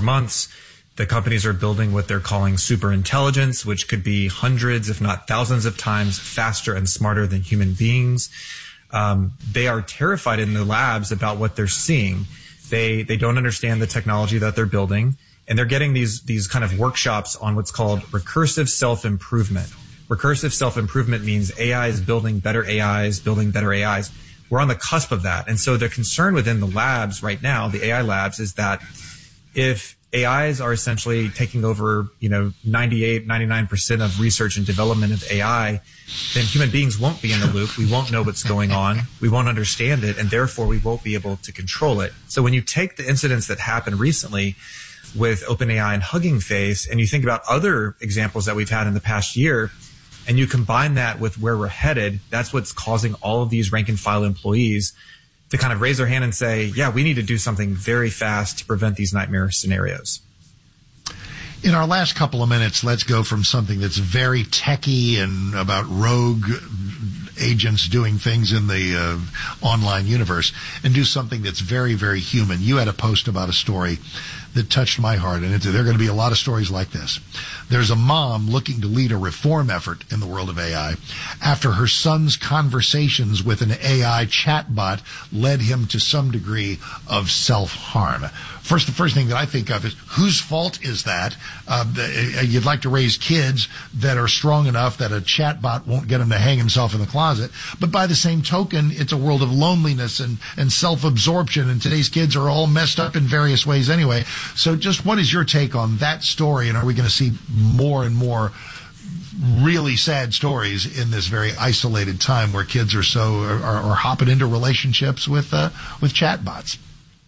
months. The companies are building what they're calling super intelligence, which could be hundreds, if not thousands of times faster and smarter than human beings. They are terrified in the labs about what they're seeing. They don't understand the technology that they're building, and they're getting these kind of workshops on what's called recursive self-improvement. Recursive self-improvement means AI is building better AIs, building better AIs. We're on the cusp of that. And so the concern within the labs right now, the AI labs, is that if AIs are essentially taking over, 98, 99% of research and development of AI, then human beings won't be in the loop. We won't know what's going on. We won't understand it, and therefore we won't be able to control it. So when you take the incidents that happened recently with OpenAI and Hugging Face, and you think about other examples that we've had in the past year, and you combine that with where we're headed, that's what's causing all of these rank and file employees to kind of raise their hand and say, yeah, we need to do something very fast to prevent these nightmare scenarios. In our last couple of minutes, let's go from something that's very techy and about rogue agents doing things in the online universe and do something that's very, very human. You had a post about a story that touched my heart, and there are going to be a lot of stories like this. There's a mom looking to lead a reform effort in the world of AI after her son's conversations with an AI chatbot led him to some degree of self-harm. The first thing that I think of is, whose fault is that? You'd like to raise kids that are strong enough that a chatbot won't get him to hang himself in the closet. But by the same token, it's a world of loneliness and self-absorption, and today's kids are all messed up in various ways anyway. So just what is your take on that story, and are we going to see more and more really sad stories in this very isolated time where kids are hopping into relationships with chatbots?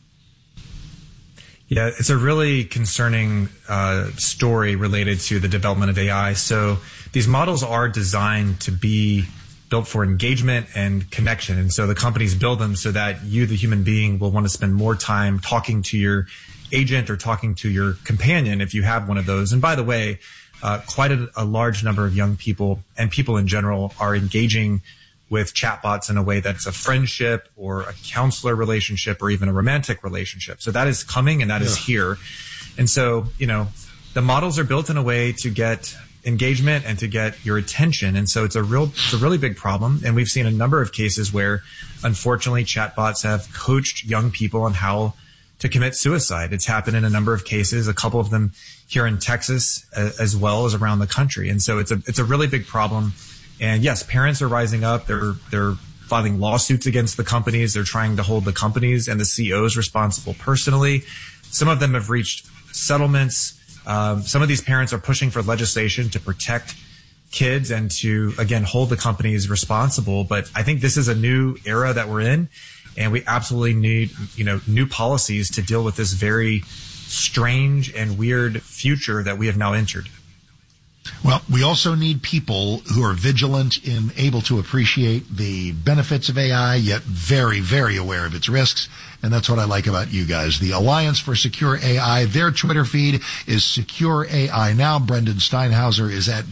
Yeah, it's a really concerning story related to the development of AI. So these models are designed to be built for engagement and connection. And so the companies build them so that you, the human being, will want to spend more time talking to your agent or talking to your companion if you have one of those. And by the way, quite a large number of young people and people in general are engaging with chatbots in a way that's a friendship or a counselor relationship or even a romantic relationship. So that is coming, and that is here. And so, the models are built in a way to get engagement and to get your attention. And so it's a really big problem. And we've seen a number of cases where, unfortunately, chatbots have coached young people on how to commit suicide. It's happened in a number of cases, a couple of them here in Texas as well as around the country. And so it's a really big problem. And yes, parents are rising up. They're filing lawsuits against the companies. They're trying to hold the companies and the CEOs responsible personally. Some of them have reached settlements. Some of these parents are pushing for legislation to protect kids and to, again, hold the companies responsible. But I think this is a new era that we're in, and we absolutely need, new policies to deal with this very strange and weird future that we have now entered. Well, we also need people who are vigilant and able to appreciate the benefits of AI, yet very, very aware of its risks. And that's what I like about you guys. The Alliance for Secure AI, their Twitter feed is Secure AI Now. Brendan Steinhauser is at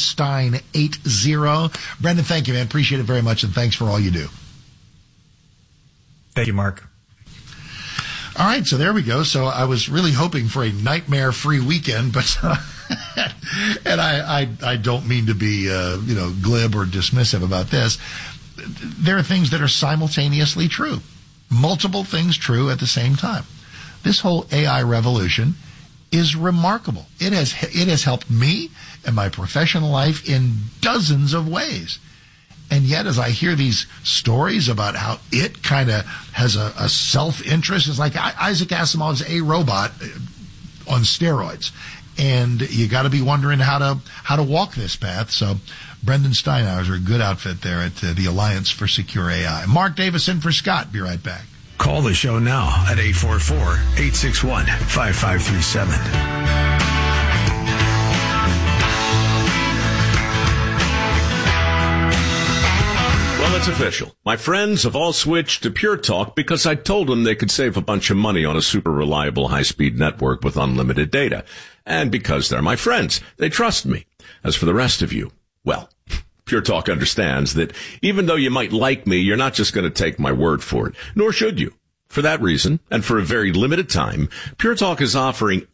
bstein80. Brendan, thank you, man. Appreciate it very much, and thanks for all you do. Thank you, Mark. All right, so there we go. So I was really hoping for a nightmare-free weekend, but and I don't mean to be glib or dismissive about this. There are things that are simultaneously true, multiple things true at the same time. This whole AI revolution is remarkable. It has helped me and my professional life in dozens of ways. And yet, as I hear these stories about how it kind of has a self-interest, it's like Isaac Asimov's A Robot on steroids. And you got to be wondering how to walk this path. So Brendan Steinhauser, a good outfit there at the Alliance for Secure AI. Mark Davison for Scott. Be right back. Call the show now at 844-861-5537. Well, it's official. My friends have all switched to Pure Talk because I told them they could save a bunch of money on a super reliable high-speed network with unlimited data. And because they're my friends, they trust me. As for the rest of you, well, Pure Talk understands that even though you might like me, you're not just going to take my word for it, nor should you. For that reason, and for a very limited time, Pure Talk is offering